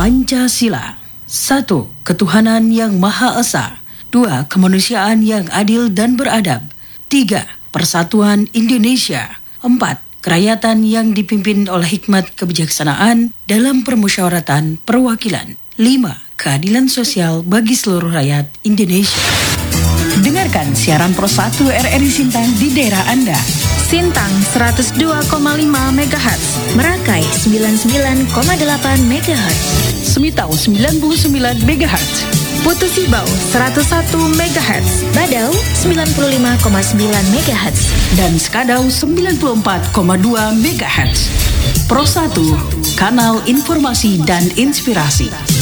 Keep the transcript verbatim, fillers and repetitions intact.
Pancasila. Satu, ketuhanan yang Maha Esa. Dua, kemanusiaan yang adil dan beradab. Tiga, persatuan Indonesia. Empat, kerakyatan yang dipimpin oleh hikmat kebijaksanaan dalam permusyawaratan perwakilan. Lima, keadilan sosial bagi seluruh rakyat Indonesia. Dengarkan siaran Pro satu R R I Sintang di daerah Anda. Sintang seratus dua koma lima megahertz, Merakai sembilan puluh sembilan koma delapan megahertz, Semitau sembilan puluh sembilan megahertz, Putu Sibau seratus satu megahertz, Badau sembilan puluh lima koma sembilan megahertz, dan Skadau sembilan puluh empat koma dua megahertz. Pro satu, kanal informasi dan inspirasi.